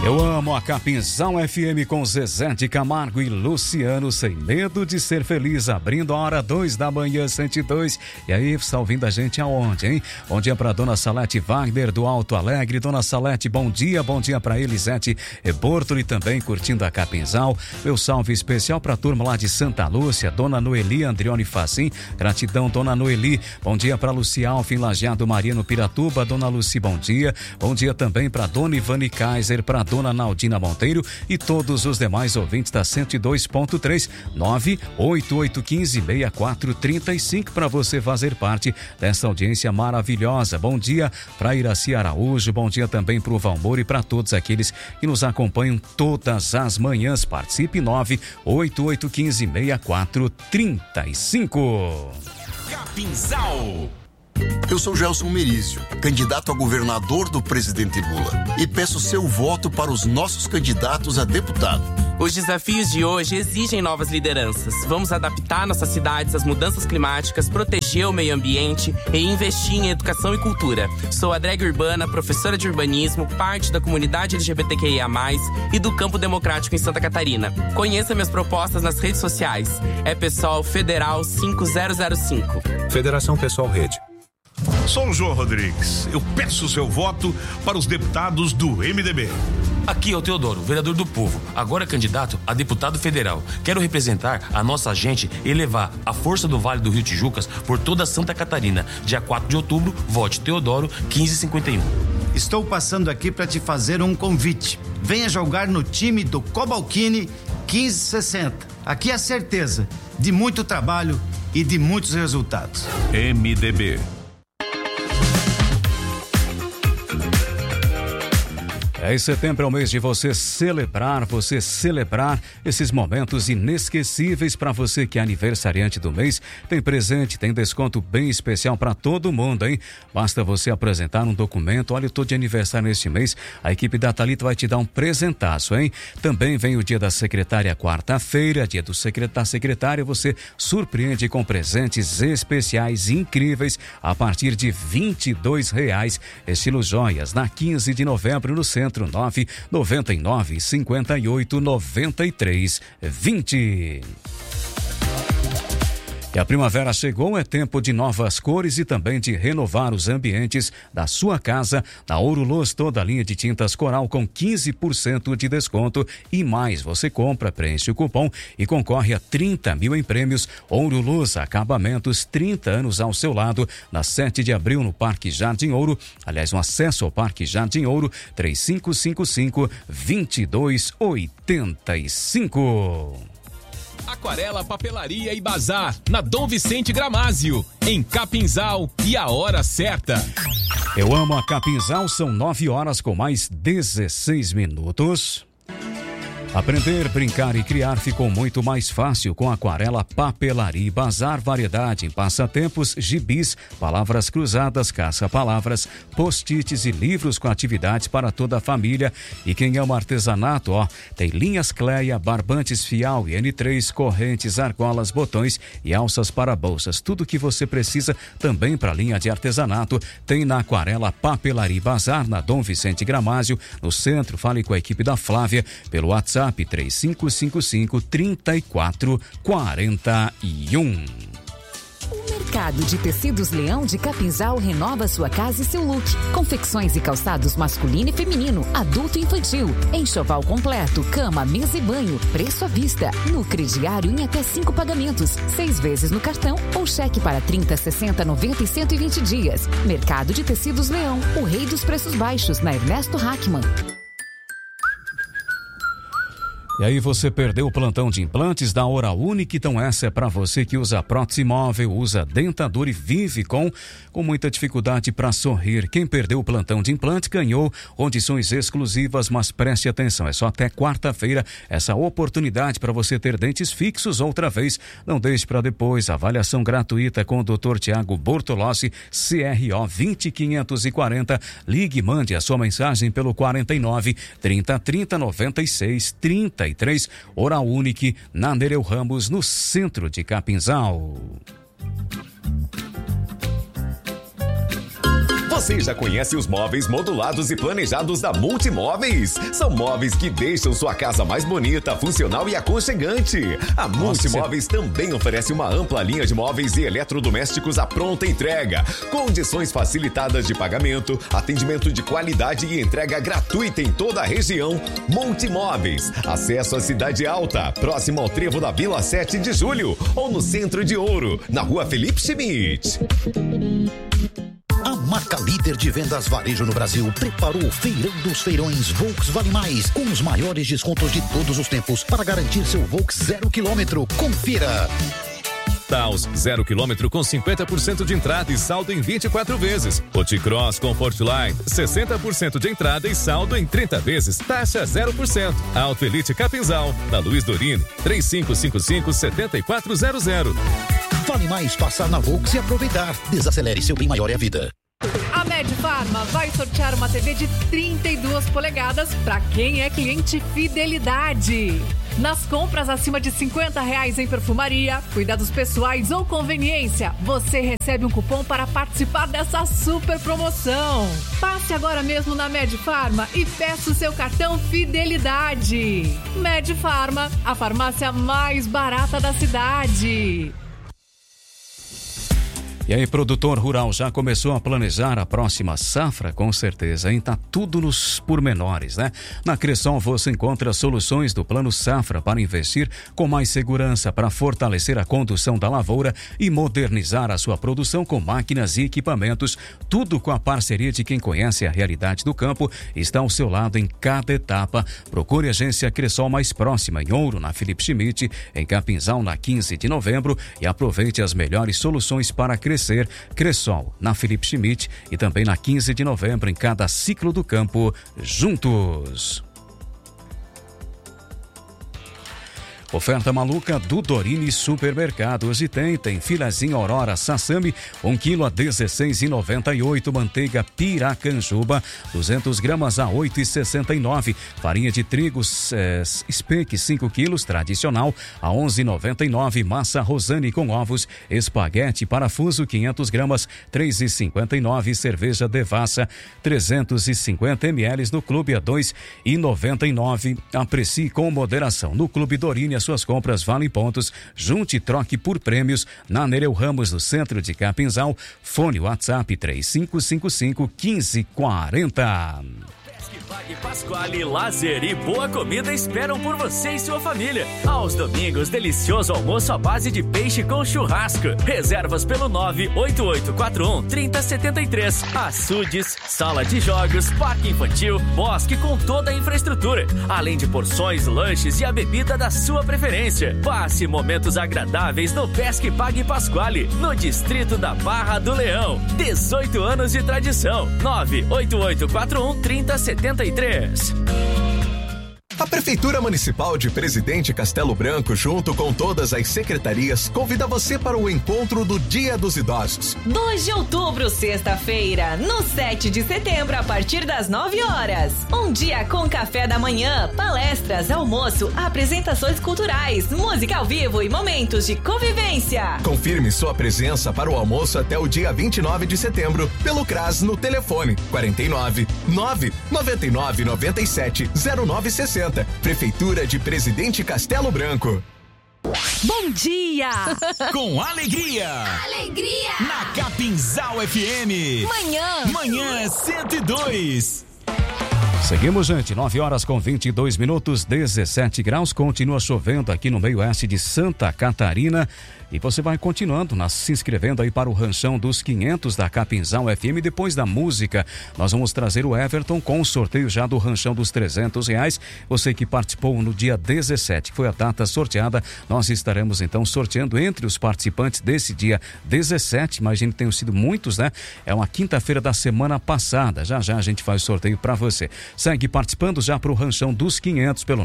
Eu amo a Capinzal FM com Zezé de Camargo e Luciano, sem medo de ser feliz, abrindo a hora 2 da manhã, 102. E aí, está ouvindo a gente aonde, hein? Bom dia pra Dona Salete Wagner do Alto Alegre. Dona Salete, bom dia pra Elisete Bortoli também curtindo a Capinzal. Meu salve especial pra turma lá de Santa Lúcia, Dona Noeli Andrione Facim, gratidão Dona Noeli. Bom dia pra Luci Alfim, Lajeado Mariano Piratuba, Dona Luci, bom dia. Bom dia também pra Dona Ivane Kaiser, pra Dona Naldina Monteiro e todos os demais ouvintes da 102.3, 98815-6435 para você fazer parte dessa audiência maravilhosa. Bom dia para Iraci Araújo, bom dia também para o Valmor e para todos aqueles que nos acompanham todas as manhãs. Participe 98815-6435. Capinzal. Eu sou Gelson Merício, candidato a governador do presidente Lula, e peço seu voto para os nossos candidatos a deputado. Os desafios de hoje exigem novas lideranças. Vamos adaptar nossas cidades às mudanças climáticas, proteger o meio ambiente e investir em educação e cultura. Sou a drag urbana, professora de urbanismo, parte da comunidade LGBTQIA+, e do Campo Democrático em Santa Catarina. Conheça minhas propostas nas redes sociais. É PSOL Federal 5005. Federação PSOL Rede. Sou o João Rodrigues. Eu peço seu voto para os deputados do MDB. Aqui é o Teodoro, vereador do povo, agora candidato a deputado federal. Quero representar a nossa gente e levar a força do Vale do Rio Tijucas por toda Santa Catarina. Dia 4 de outubro, vote Teodoro 1551. Estou passando aqui para te fazer um convite. Venha jogar no time do Cobalcini 1560. Aqui é a certeza de muito trabalho e de muitos resultados. MDB. Em setembro é o mês de você celebrar esses momentos inesquecíveis. Para você que é aniversariante do mês, tem presente, tem desconto bem especial para todo mundo, hein? Basta você apresentar um documento. Olha, eu tô de aniversário neste mês, a equipe da Thalita vai te dar um presentaço, hein? Também vem o dia da secretária, quarta-feira, dia da secretária, você surpreende com presentes especiais incríveis a partir de R$22, estilo joias, na 15 de novembro no centro. 999-58-93-20. E a primavera chegou, é tempo de novas cores e também de renovar os ambientes da sua casa. Na Ouro Luz, toda a linha de tintas Coral com 15% de desconto e mais. Você compra, preenche o cupom e concorre a 30 mil em prêmios. Ouro Luz, acabamentos, 30 anos ao seu lado. Na 7 de abril, no Parque Jardim Ouro. Aliás, um acesso ao Parque Jardim Ouro, 3555-2285. Aquarela, Papelaria e Bazar, na Dom Vicente Gramásio, em Capinzal, e a hora certa. Eu amo a Capinzal, são 9 horas com mais 16 minutos. Aprender, brincar e criar ficou muito mais fácil com Aquarela, Papelaria e Bazar, variedade em passatempos, gibis, palavras cruzadas, caça-palavras, post-its e livros com atividades para toda a família. E quem ama artesanato, tem linhas Cleia, barbantes Fial e N3, correntes, argolas, botões e alças para bolsas. Tudo que você precisa também para a linha de artesanato tem na Aquarela, Papelaria e Bazar, na Dom Vicente Gramásio, no centro. Fale com a equipe da Flávia pelo WhatsApp 3555-3441. O Mercado de Tecidos Leão de Capinzal renova sua casa e seu look. Confecções e calçados masculino e feminino, adulto e infantil. Enxoval completo, cama, mesa e banho. Preço à vista. No crediário em até 5 pagamentos. 6 vezes no cartão ou cheque para 30, 60, 90 e 120 dias. Mercado de Tecidos Leão, o rei dos preços baixos, na Ernesto Hackman. E aí você perdeu o plantão de implantes da Oral Unique? Então essa é para você que usa prótese móvel, usa dentadura e vive com muita dificuldade para sorrir. Quem perdeu o plantão de implante ganhou condições exclusivas, mas preste atenção, é só até quarta-feira essa oportunidade para você ter dentes fixos outra vez. Não deixe para depois, avaliação gratuita com o Dr. Tiago Bortolossi, CRO 20540. Ligue, mande a sua mensagem pelo 49 30 30 96 33. Oral Unique, na Nereu Ramos, no centro de Capinzal. Você já conhece os móveis modulados e planejados da Multimóveis? São móveis que deixam sua casa mais bonita, funcional e aconchegante. A Multimóveis também oferece uma ampla linha de móveis e eletrodomésticos à pronta entrega, condições facilitadas de pagamento, atendimento de qualidade e entrega gratuita em toda a região. Multimóveis, acesso à Cidade Alta, próximo ao trevo da Vila 7 de Julho, ou no Centro de Ouro, na Rua Felipe Schmidt. A marca líder de vendas varejo no Brasil preparou o Feirão dos Feirões Volks Vale Mais, com os maiores descontos de todos os tempos para garantir seu Volks 0 km. Confira! Taos 0 km com 50% de entrada e saldo em 24 vezes. Oticross Comfortline 60% de entrada e saldo em 30 vezes. Taxa 0%. Auto Elite Capinzal, na Luiz Dorini 3555-7400. Vale mais passar na Volks e aproveitar. Desacelere, seu bem maior é a vida. A Medfarma vai sortear uma TV de 32 polegadas para quem é cliente Fidelidade. Nas compras acima de R$50 em perfumaria, cuidados pessoais ou conveniência, você recebe um cupom para participar dessa super promoção. Passe agora mesmo na Medfarma e peça o seu cartão Fidelidade. Medfarma, a farmácia mais barata da cidade. E aí, produtor rural, já começou a planejar a próxima safra? Com certeza, hein? Tá tudo nos pormenores, né? Na Cressol você encontra soluções do Plano Safra para investir com mais segurança, para fortalecer a condução da lavoura e modernizar a sua produção com máquinas e equipamentos, tudo com a parceria de quem conhece a realidade do campo e está ao seu lado em cada etapa. Procure a agência Cressol mais próxima, em Ouro, na Felipe Schmidt, em Capinzal, na 15 de novembro, e aproveite as melhores soluções para crescer. Cressol, na Felipe Schmidt e também na 15 de novembro, em cada ciclo do campo, juntos. Oferta maluca do Dorini Supermercados e tem filezinho Aurora Sassami, 1 quilo a R$16,98, manteiga Piracanjuba, 200 gramas a R$8,69, farinha de trigo Speck 5 quilos, tradicional, a R$11,99, massa Rosane com ovos, espaguete parafuso 500 gramas, R$3,59, cerveja Devassa, 350 ml no clube a R$2,99, aprecie com moderação. No Clube Dorini, as suas compras valem pontos. Junte e troque por prêmios na Nereu Ramos, no centro de Capinzal. Fone WhatsApp 3555-1540. Pague Pasquale, lazer e boa comida esperam por você e sua família. Aos domingos, delicioso almoço à base de peixe com churrasco. Reservas pelo 98841-3073. Açudes, sala de jogos, parque infantil, bosque com toda a infraestrutura. Além de porções, lanches e a bebida da sua preferência. Passe momentos agradáveis no Pesque Pague Pasquale, no distrito da Barra do Leão. 18 anos de tradição. 98841-3073. A Prefeitura Municipal de Presidente Castelo Branco, junto com todas as secretarias, convida você para o encontro do Dia dos Idosos. 2 de outubro, sexta-feira, no 7 de setembro, a partir das 9 horas. Um dia com café da manhã, palestras, almoço, apresentações culturais, música ao vivo e momentos de convivência. Confirme sua presença para o almoço até o dia 29 de setembro, pelo CRAS no telefone 49 999 97 0960. Prefeitura de Presidente Castelo Branco. Bom dia! Com alegria! Alegria! Na Capinzal FM. Manhã 102. Seguimos, gente, 9 horas com 22 minutos, 17 graus, continua chovendo aqui no meio oeste de Santa Catarina. E você vai continuando se inscrevendo aí para o Ranchão dos 500 da Capinzal FM. Depois da música, nós vamos trazer o Everton com o sorteio já do Ranchão dos R$300. Você que participou no dia 17, que foi a data sorteada, nós estaremos então sorteando entre os participantes desse dia 17. Imagine que tenham sido muitos, né? É uma quinta-feira da semana passada. Já a gente faz o sorteio para você. Segue participando já para o Ranchão dos 500 pelo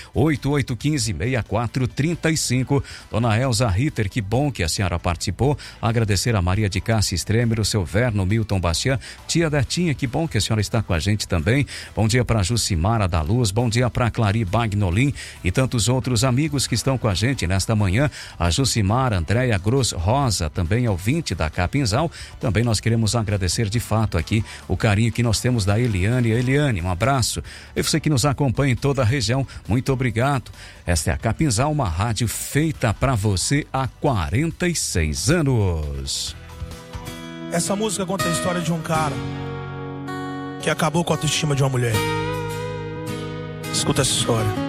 988156435. Dona Elza Ritter, que bom que a senhora participou. Agradecer a Maria de Cássia Strêmero, seu Verno, Milton Bastian, tia Detinha, que bom que a senhora está com a gente também. Bom dia para Jucimara da Luz, bom dia para Clari Bagnolin e tantos outros amigos que estão com a gente nesta manhã. A Jucimara, Andréia Gross Rosa, também é ouvinte da Capinzal. Também nós queremos agradecer de fato aqui o carinho que nós temos da Eliane. Eliane, um abraço. E você que nos acompanha em toda a região, muito obrigado. Esta é a Capinzal, uma rádio feita para você há 46 anos. Essa música conta a história de um cara que acabou com a autoestima de uma mulher. Escuta essa história.